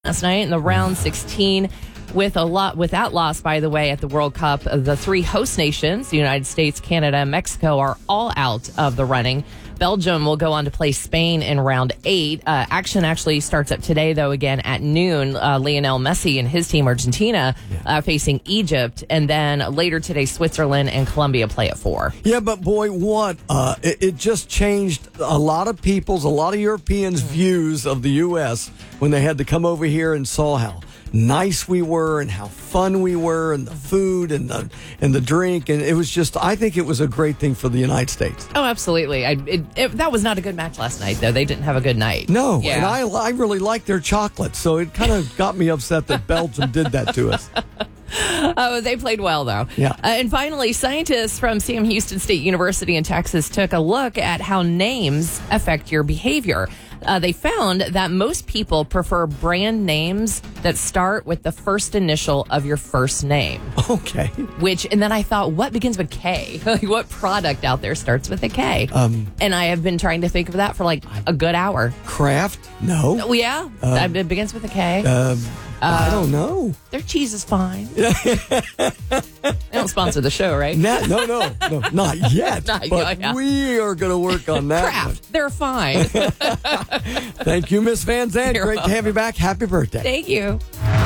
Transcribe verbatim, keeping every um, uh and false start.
last night in the round sixteen. With a lot, with that loss, by the way, at the World Cup, the three host nations, the United States, Canada, and Mexico, are all out of the running. Belgium will go on to play Spain in round eight. Uh, action actually starts up today, though, again at noon. Uh, Lionel Messi and his team, Argentina, uh, facing Egypt. And then later today, Switzerland and Colombia play at four. Yeah, but boy, what? Uh, it, it just changed a lot of people's, a lot of Europeans' views of the U S when they had to come over here and saw how nice we were and how fun we were and the food and the and the drink, and it was just, I think it was a great thing for the United States. Oh, absolutely. I, it, it, that was not a good match last night, though. They didn't have a good night. No, yeah. and I I really liked their chocolate, so it kind of got me upset that Belgium did that to us. Oh, they played well, though. Yeah. Uh, and finally, scientists from Sam Houston State University in Texas took a look at how names affect your behavior. Uh, they found that most people prefer brand names that start with the first initial of your first name. Okay. Which, and then I thought, what begins with K? Like, what product out there starts with a K? Um, and I have been trying to think of that for like a good hour. Kraft? No. Oh, yeah. Um, it begins with a K. Um, I don't know. Their cheese is fine. They don't sponsor the show, right? No, no, no, no not yet. Not but yet, yeah. we are going to work on that. Kraft. They're fine. Thank you, Miss Van Zandt. You're Great welcome. to have you back. Happy birthday. Thank you.